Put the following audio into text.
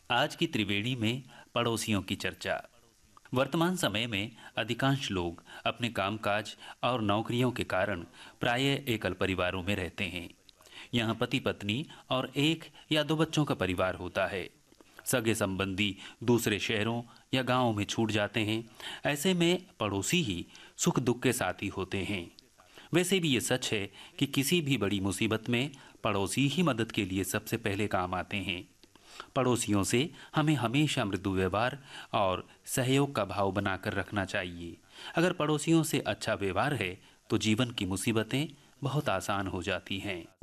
आज की त्रिवेणी में पड़ोसियों की चर्चा। वर्तमान समय में अधिकांश लोग अपने कामकाज और नौकरियों के कारण प्रायः एकल परिवारों में रहते हैं। यहाँ पति पत्नी और एक या दो बच्चों का परिवार होता है। सगे संबंधी दूसरे शहरों या गांवों में छूट जाते हैं। ऐसे में पड़ोसी ही सुख दुख के साथी होते हैं। वैसे भी ये सच है कि किसी भी बड़ी मुसीबत में पड़ोसी ही मदद के लिए सबसे पहले काम आते हैं। पड़ोसियों से हमें हमेशा मृदु व्यवहार और सहयोग का भाव बनाकर रखना चाहिए। अगर पड़ोसियों से अच्छा व्यवहार है तो जीवन की मुसीबतें बहुत आसान हो जाती हैं।